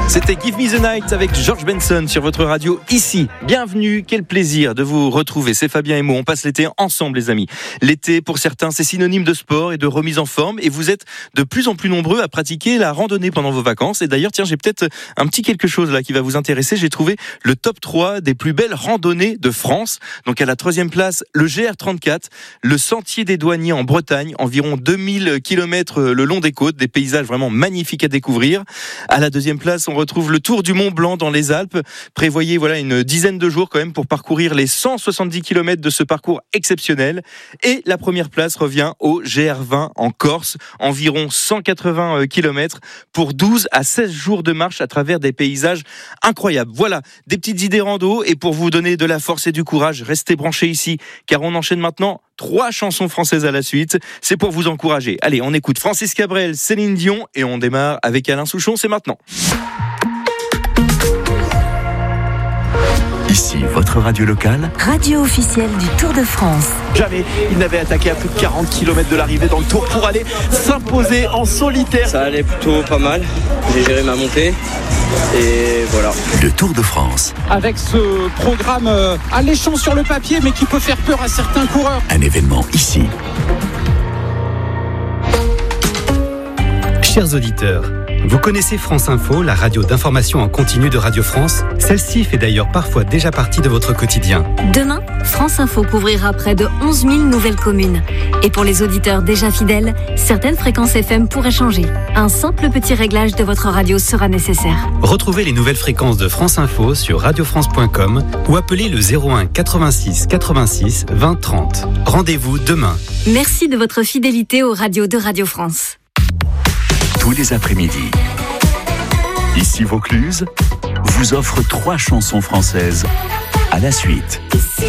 C'était Give Me the Night avec George Benson sur votre radio ici. Bienvenue, quel plaisir de vous retrouver. C'est Fabien et moi, on passe l'été ensemble les amis. L'été pour certains c'est synonyme de sport et de remise en forme et vous êtes de plus en plus nombreux à pratiquer la randonnée pendant vos vacances. Et d'ailleurs tiens, j'ai peut-être un petit quelque chose là qui va vous intéresser. J'ai trouvé le top 3 des plus belles randonnées de France. Donc à la 3e place, le GR34, le Sentier des Douaniers en Bretagne, environ 2000 km le long des côtes, des paysages vraiment magnifiques à découvrir. À la 2e place, on retrouve le Tour du Mont Blanc dans les Alpes. Prévoyez une dizaine de jours quand même pour parcourir les 170 km de ce parcours exceptionnel. Et la première place revient au GR20 en Corse, environ 180 km pour 12 à 16 jours de marche à travers des paysages incroyables. Voilà, des petites idées rando et pour vous donner de la force et du courage, restez branchés ici car on enchaîne maintenant 3 chansons françaises à la suite. C'est pour vous encourager. Allez, on écoute Francis Cabrel, Céline Dion et on démarre avec Alain Souchon, c'est maintenant. Ici, votre radio locale. Radio officielle du Tour de France. Jamais il n'avait attaqué à plus de 40 km de l'arrivée dans le Tour pour aller s'imposer en solitaire. Ça allait plutôt pas mal. J'ai géré ma montée et voilà. Le Tour de France. Avec ce programme alléchant sur le papier mais qui peut faire peur à certains coureurs. Un événement ici. Chers auditeurs, vous connaissez France Info, la radio d'information en continu de Radio France. Celle-ci fait d'ailleurs parfois déjà partie de votre quotidien. Demain, France Info couvrira près de 11 000 nouvelles communes. Et pour les auditeurs déjà fidèles, certaines fréquences FM pourraient changer. Un simple petit réglage de votre radio sera nécessaire. Retrouvez les nouvelles fréquences de France Info sur radiofrance.com ou appelez le 01 86 86 20 30. Rendez-vous demain. Merci de votre fidélité aux radios de Radio France. Tous les après-midi, ici Vaucluse vous offre 3 chansons françaises à la suite.